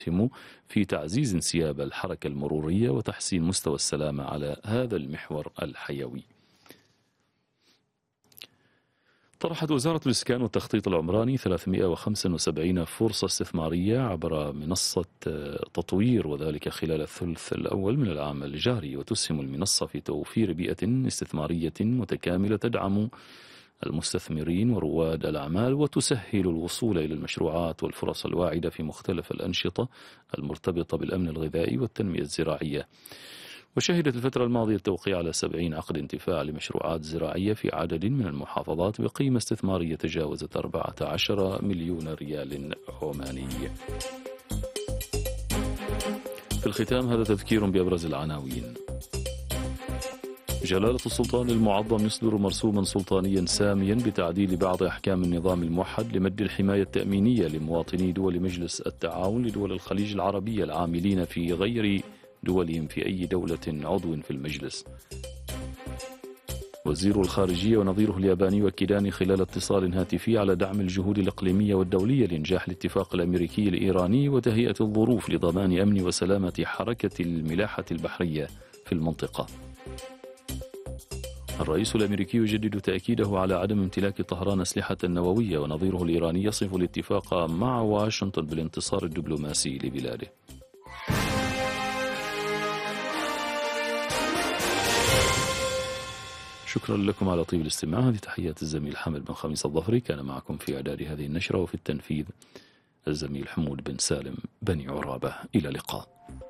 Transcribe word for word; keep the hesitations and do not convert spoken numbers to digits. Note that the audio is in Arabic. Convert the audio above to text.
في تعزيز انسياب الحركة المرورية وتحسين مستوى السلامة على هذا المحور الحيوي. طرحت وزارة الإسكان والتخطيط العمراني ثلاثمئة وخمسة وسبعين فرصة استثمارية عبر منصة تطوير، وذلك خلال الثلث الأول من العام الجاري، وتسهم المنصة في توفير بيئة استثمارية متكاملة تدعم المستثمرين ورواد الأعمال وتسهل الوصول إلى المشروعات والفرص الواعدة في مختلف الأنشطة المرتبطة بالأمن الغذائي والتنمية الزراعية. وشهدت الفترة الماضية التوقيع على سبعين عقد انتفاع لمشروعات زراعية في عدد من المحافظات بقيمة استثمارية تجاوزت أربعة عشر مليون ريال عماني. في الختام هذا تذكير بأبرز العناوين. جلالة السلطان المعظم يصدر مرسوما سلطانيا ساميا بتعديل بعض أحكام النظام الموحد لمد الحماية التأمينية لمواطني دول مجلس التعاون لدول الخليج العربية العاملين في غير دولهم في أي دولة عضو في المجلس. وزير الخارجية ونظيره الياباني يؤكدان خلال اتصال هاتفي على دعم الجهود الإقليمية والدولية لإنجاح الاتفاق الأمريكي الإيراني وتهيئة الظروف لضمان أمن وسلامة حركة الملاحة البحرية في المنطقة. الرئيس الأمريكي يجدد تأكيده على عدم امتلاك طهران أسلحة نووية، ونظيره الإيراني يصف الاتفاق مع واشنطن بالانتصار الدبلوماسي لبلاده. شكرا لكم على طيب الاستماع. هذه تحيات الزميل حامد بن خميس الظفري، كان معكم في إعداد هذه النشرة وفي التنفيذ الزميل حمود بن سالم بني عرابة. إلى اللقاء.